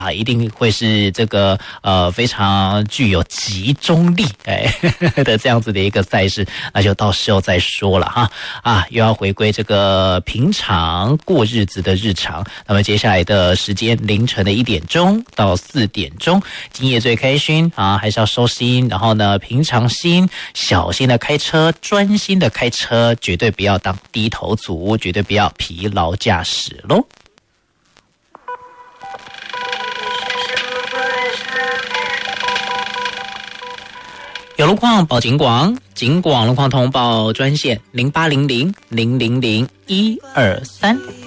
一定会是这个非常具有集中力的这样子的一个赛事，那就到时候再说了哈又要回归这个平常过日子的日常。那么接下来的时间，凌晨的1点钟到4点钟，今夜最开心还是要收心，然后呢平常心，小心的开车，专心的开车，绝对不要当低头族，绝对不要疲劳驾驶咯。有路况报警广，警广路况通报专线0800000123。